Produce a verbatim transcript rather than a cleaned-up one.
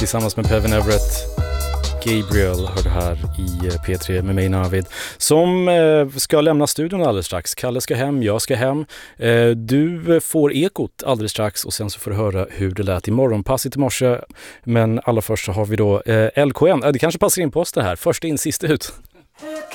tillsammans med Pevin Everett. Gabriel hörde här i P tre med mig, Navid, som eh, ska lämna studion alldeles strax. Kalle ska hem, jag ska hem. Eh, du får ekot alldeles strax och sen så får du höra hur det lät i morgonpasset i morse. Men allra först så har vi då eh, L K N. Eh, det kanske passar in på oss det här. Först in, sist ut.